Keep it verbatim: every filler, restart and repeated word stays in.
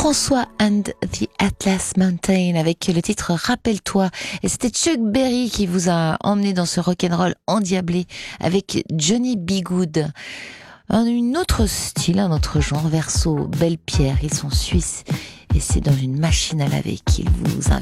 François and the Atlas Mountain avec le titre Rappelle-toi. Et c'était Chuck Berry qui vous a emmené dans ce rock'n'roll endiablé avec Johnny B. Good. Un autre style, un autre genre, Verso, Belle Pierre, ils sont suisses et c'est dans une machine à laver qu'ils vous invitent.